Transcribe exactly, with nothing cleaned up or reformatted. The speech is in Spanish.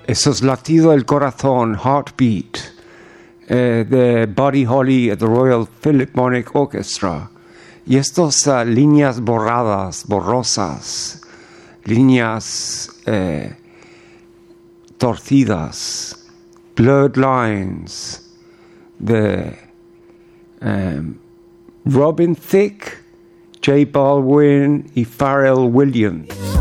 esos latidos del corazón, Heartbeat, eh, de Buddy Holly, the Royal Philharmonic Orchestra. Y estas uh, líneas borradas, borrosas, líneas eh, torcidas, blurred lines, de um, Robin Thicke, J Balvin y Pharrell Williams.